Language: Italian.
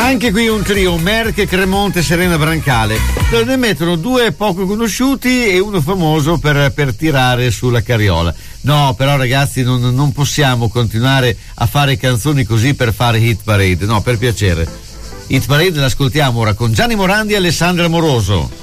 Anche qui un trio, Merck, Cremonte e Serena Brancale, dove ne mettono due poco conosciuti e uno famoso per tirare sulla carriola. No, però ragazzi, non possiamo continuare a fare canzoni così per fare hit parade, no, per piacere. Hit parade l'ascoltiamo ora con Gianni Morandi e Alessandra Moroso.